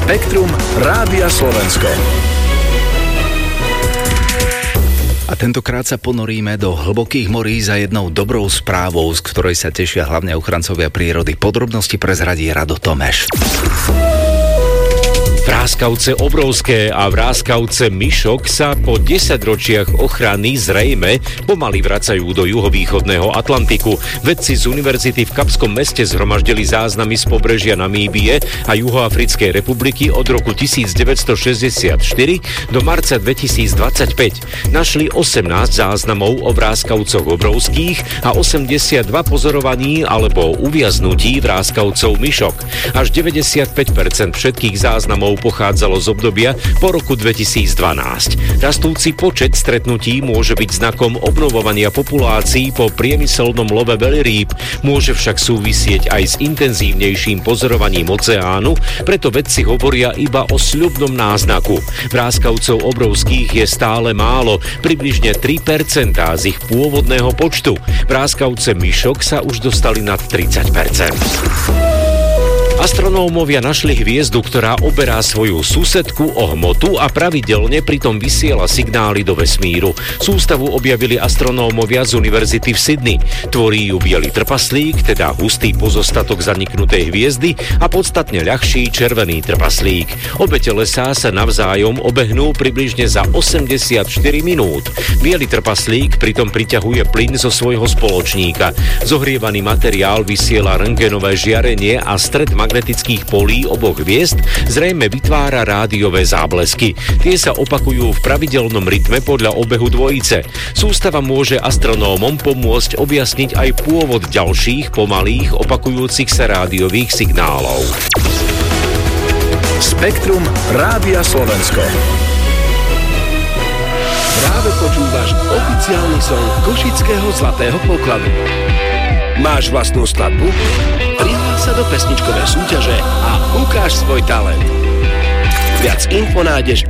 Spektrum Rádia Slovensko. A tentokrát sa ponoríme do hlbokých morí za jednou dobrou správou, z ktorej sa tešia hlavne ochrancovia prírody. Podrobnosti prezradí Rado Tomeš. Vráskavce obrovské a vráskavce myšok sa po 10 ročiach ochrany zrejme pomaly vracajú do juhovýchodného Atlantiku. Vedci z univerzity v Kapskom meste zhromaždili záznamy z pobrežia Namíbie a Juhoafrickej republiky od roku 1964 do marca 2025. Našli 18 záznamov o vráskavcoch obrovských a 82 pozorovaní alebo uviaznutí vráskavcov myšok. Až 95% všetkých záznamov pochádzalo z obdobia po roku 2012. Rastúci počet stretnutí môže byť znakom obnovovania populácií po priemyselnom love veľrýb, môže však súvisieť aj s intenzívnejším pozorovaním oceánu, preto vedci hovoria iba o sľubnom náznaku. Vráskavcov obrovských je stále málo, približne 3% z ich pôvodného počtu. Vráskavce myšok sa už dostali nad 30%. Astronómovia našli hviezdu, ktorá oberá svoju susedku o hmotu a pravidelne pritom vysiela signály do vesmíru. Sústavu objavili astronómovia z univerzity v Sydney. Tvorí ju biely trpaslík, teda hustý pozostatok zaniknutej hviezdy a podstatne ľahší červený trpaslík. Obe telesá sa navzájom obehnú približne za 84 minút. Biely trpaslík pritom priťahuje plyn zo svojho spoločníka. Zohrievaný materiál vysiela rentgenové žiarenie a stred magnetických polí oboch hviezd zrejme vytvára rádiové záblesky. Tie sa opakujú v pravidelnom rytme podľa obehu dvojice. Sústava môže astronómom pomôcť objasniť aj pôvod ďalších pomalých opakujúcich sa rádiových signálov. Spektrum Rádia Slovensko. Práve počúvaš oficiálny song Košického zlatého pokladu. Máš vlastnú skladbu? Prihlás sa do pesničkovej súťaže a ukáž svoj talent. Viac info nájdeš